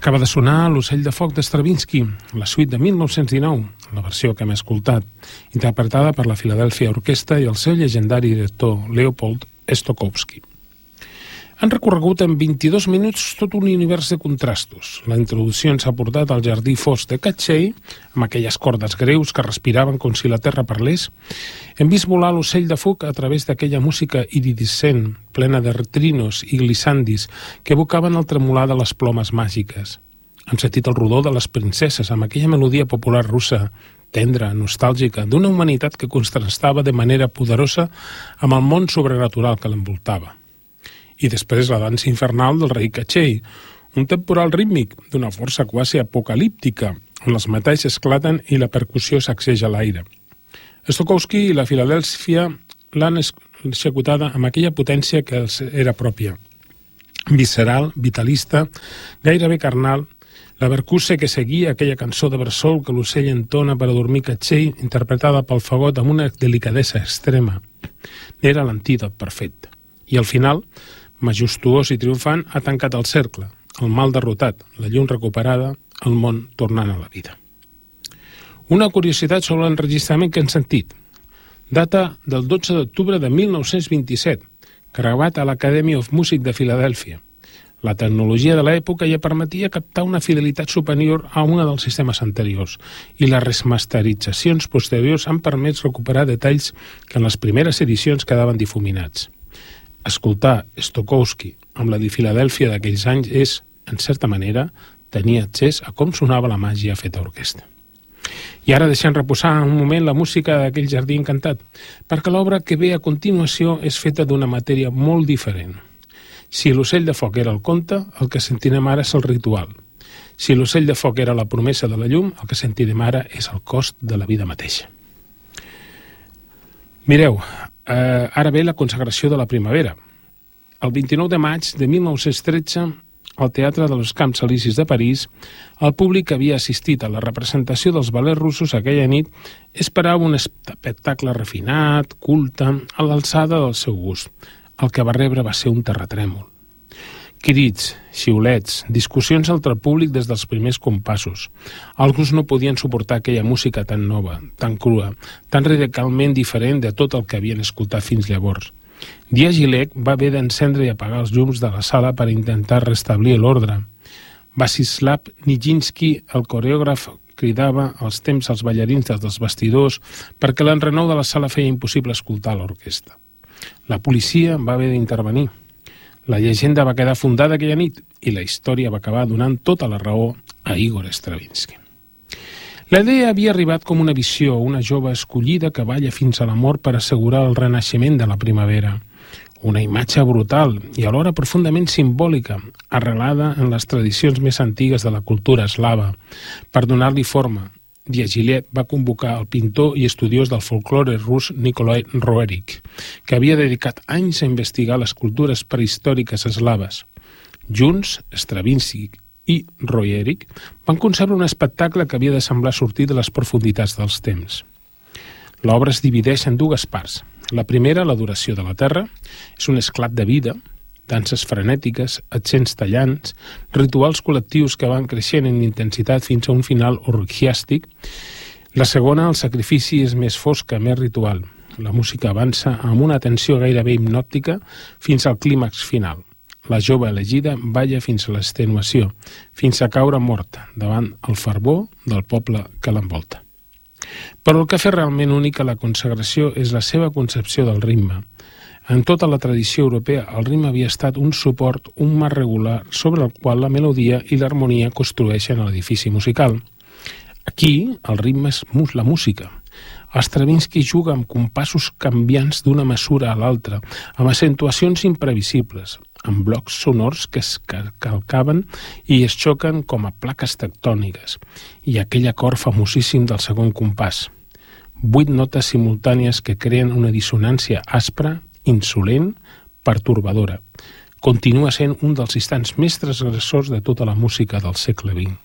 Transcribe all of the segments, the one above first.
Acaba de sonar l'Ocell de foc de Stravinsky, la suite de 1919, la versió que hem escoltat, interpretada per la Philadelphia Orquestra i el seu llegendari director Leopold Stokowski. Han recorregut en 22 minuts tot un univers de contrastos. La introducció ens ha portat al jardí fosc de Caccei, amb aquelles cordes greus que respiraven com si la terra parlés. Hem vist volar l'ocell de foc a través d'aquella música iridescent, plena de trinos i glissandis que evocaven el tremolar de les plomes màgiques. Hem sentit el rodó de les princeses amb aquella melodia popular russa, tendra, nostàlgica, d'una humanitat que contrastava de manera poderosa amb el món sobrenatural que l'envoltava. I després la dansa infernal del rei Caccei, un temporal rítmic d'una força quasi apocalíptica, on els metalls esclaten i la percussió sacseja a l'aire. Stokowski i la Filadèlfia l'han executada amb aquella potència que els era pròpia. Visceral, vitalista, gairebé carnal, la percusse que seguia aquella cançó de bressol que l'ocell entona per adormir Caccei, interpretada pel fagot amb una delicadesa extrema. Era l'antídot perfecte. I al final, majestuós i triomfant, ha tancat el cercle, el mal derrotat, la llum recuperada, el món tornant a la vida. Una curiositat sobre l'enregistrament que hem sentit. Data del 12 d'octubre de 1927, gravat a l'Academy of Music de Filadèlfia. La tecnologia de l'època ja permetia captar una fidelitat superior a una dels sistemes anteriors i les remasteritzacions posteriors han permès recuperar detalls que en les primeres edicions quedaven difuminats. Escoltar Stokowski amb la de Filadèlfia d'aquells anys és, en certa manera, tenir accés a com sonava la màgia feta a orquestra. I ara deixem reposar un moment la música d'aquell jardí encantat, perquè l'obra que ve a continuació és feta d'una matèria molt diferent. Si l'ocell de foc era el conte, el que sentirem ara és el ritual. Si l'ocell de foc era la promesa de la llum, el que sentirem ara és el cost de la vida mateixa. Mireu, ara ve la consagració de la primavera. El 29 de maig de 1913, al Teatre dels Camps Elisis de París, el públic que havia assistit a la representació dels ballets russos aquella nit esperava un espectacle refinat, culte, a l'alçada del seu gust. El que va rebre va ser un terratrèmol. Crits, xiulets, discussions entre el públic des dels primers compassos. Alguns no podien suportar aquella música tan nova, tan crua, tan radicalment diferent de tot el que havien escoltat fins llavors. Diaghilev va haver d'encendre i apagar els llums de la sala per intentar restablir l'ordre. Vassislav Nijinsky, el coreògraf, cridava als temps als ballarins dels vestidors perquè l'enrenou de la sala feia impossible escoltar l'orquestra. La policia va haver d'intervenir. La llegenda va quedar fundada aquella nit i la història va acabar donant tota la raó a Igor Stravinsky. La idea havia arribat com una visió, una jove escollida que balla fins a la mort per assegurar el renaixement de la primavera. Una imatge brutal i alhora profundament simbòlica, arrelada en les tradicions més antigues de la cultura eslava. Per donar-li forma, Diaghilev va convocar el pintor i estudiós del folklore rus Nikolai Roerich, que havia dedicat anys a investigar les cultures prehistòriques eslaves. Junts, Stravinsky i Roerich van concebre un espectacle que havia de semblar sortir de les profunditats dels temps. L'obra es divideix en dues parts. La primera, l'adoració de la terra, és un esclat de vida, danses frenètiques, accents tallants, rituals col·lectius que van creixent en intensitat fins a un final orgiàstic. La segona, el sacrifici, és més fosca, més ritual. La música avança amb una tensió gairebé hipnòtica fins al clímax final. La jove elegida balla fins a l'extenuació, fins a caure morta davant el fervor del poble que l'envolta. Però el que fa realment única la consagració és la seva concepció del ritme. En tota la tradició europea, el ritme havia estat un suport, un marc regular sobre el qual la melodia i l'harmonia construeixen l'edifici musical. Aquí, el ritme és la música. Stravinsky juga amb compassos canviants d'una mesura a l'altra, amb acentuacions imprevisibles, amb blocs sonors que es calcaven i es xoquen com a plaques tectòniques, i aquell acord famosíssim del segon compàs. 8 notes simultànies que creen una dissonància aspra, insolent, pertorbadora. Continua sent un dels instants més transgressors de tota la música del segle XX.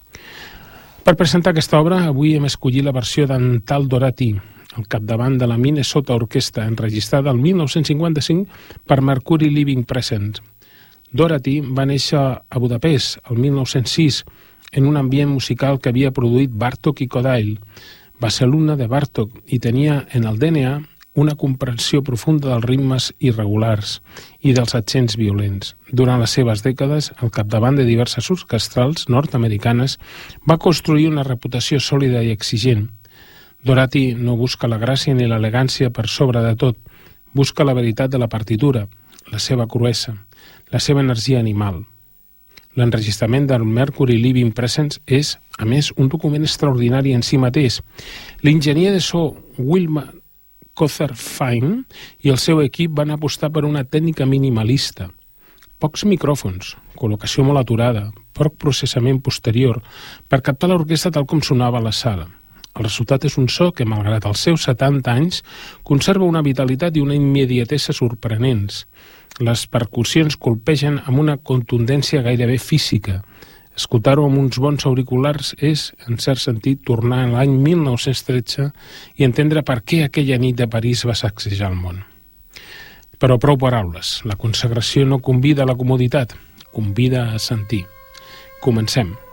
Per presentar aquesta obra, avui hem escollit la versió d'en Tal Dorati, al capdavant de la Minnesota Orquestra, enregistrada el 1955 per Mercury Living Present. Doherty va néixer a Budapest el 1906 en un ambient musical que havia produït Bartók i Kodály. Va ser alumne de Bartók i tenia en el DNA una comprensió profunda dels ritmes irregulars i dels accents violents. Durant les seves dècades, al capdavant de diverses orquestrals nord-americanes, va construir una reputació sòlida i exigent. Doherty no busca la gràcia ni l'elegància per sobre de tot. Busca la veritat de la partitura, la seva cruesa, la seva energia animal. L'enregistrament del Mercury Living Presence és, a més, un document extraordinari en si mateix. L'enginyer de so Wilma Cothar Fine i el seu equip van apostar per una tècnica minimalista. Pocs micròfons, col·locació molt aturada, poc processament posterior per captar l'orquestra tal com sonava a la sala. El resultat és un so que, malgrat els seus 70 anys, conserva una vitalitat i una immediatesa sorprenents. Les percussions colpegen amb una contundència gairebé física. Escoltar-ho amb uns bons auriculars és, en cert sentit, tornar a l'any 1913 i entendre per què aquella nit de París va sacsejar el món. Però prou paraules. La consagració no convida a la comoditat, convida a sentir. Comencem.